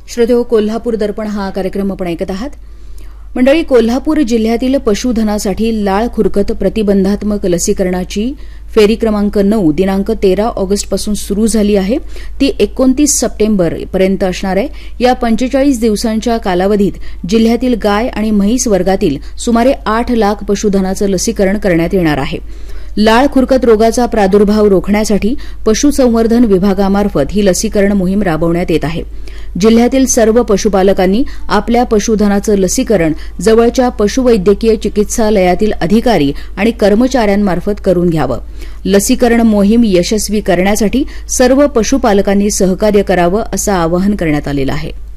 श्रोतेहो, कोल्हापूर दर्पण हा कार्यक्रम आपण ऐकत आहात. मंडळी, कोल्हापूर जिल्ह्यातील पशुधनासाठी लाळ खुरकत प्रतिबंधात्मक लसीकरणाची फेरी क्रमांक 9 दिनांक 13 ऑगस्टपासून सुरू झाली आहे. ती 29 सप्टेंबर पर्यंत असणार आहे. या 45 दिवसांच्या कालावधीत जिल्ह्यातील गाय आणि म्हैस वर्गातील सुमारे 8 लाख पशुधनाचं लसीकरण करण्यात येणार आहे. लाळ खुरकत रोगाचा प्रादुर्भाव रोखण्यासाठी पशुसंवर्धन विभागामार्फत ही लसीकरण मोहीम राबवण्यात येत आहे. जिल्ह्यातील सर्व पशुपालकांनी आपल्या पशुधनाचं लसीकरण जवळच्या पशुवैद्यकीय चिकित्सालयातील अधिकारी आणि कर्मचाऱ्यांमार्फत करून घ्यावं. लसीकरण मोहीम यशस्वी करण्यासाठी सर्व पशुपालकांनी सहकार्य करावं असं आवाहन करण्यात आलेलं आहे.